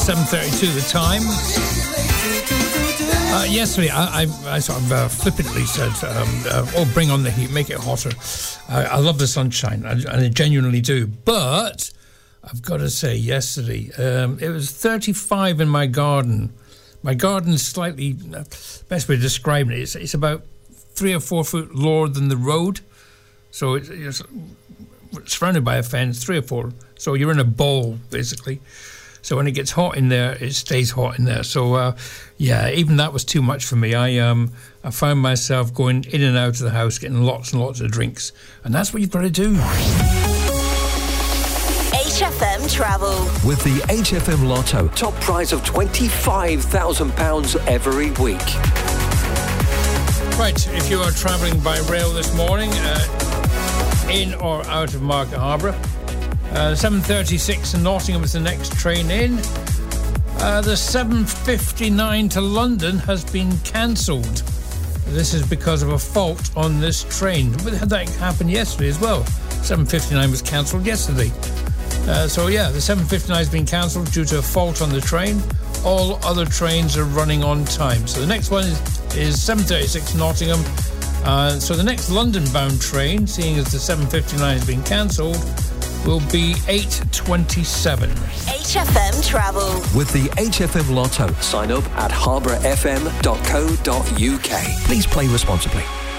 7:32 the time. Yesterday, I sort of flippantly said, "Oh, bring on the heat, make it hotter." I love the sunshine, and I genuinely do. But I've got to say, yesterday it was 35 in my garden. My garden's slightly, best way of describing it, it's about 3 or 4 foot lower than the road, so it's surrounded by a fence, 3 or 4. So you're in a bowl basically. So when it gets hot in there, it stays hot in there. So, even that was too much for me. I found myself going in and out of the house, getting lots and lots of drinks. And that's what you've got to do. HFM Travel. With the HFM Lotto, top prize of £25,000 every week. Right, if you are travelling by rail this morning, in or out of Market Harbour, 7:36 in Nottingham is the next train in. The 7:59 to London has been cancelled. This is because of a fault on this train. We had that happen yesterday as well. 7:59 was cancelled yesterday. The 7:59 has been cancelled due to a fault on the train. All other trains are running on time. So the next one is 7:36 Nottingham. So the next London-bound train, seeing as the 7:59 has been cancelled, will be 8:27. HFM Travel. With the HFM Lotto, sign up at harbourfm.co.uk. Please play responsibly.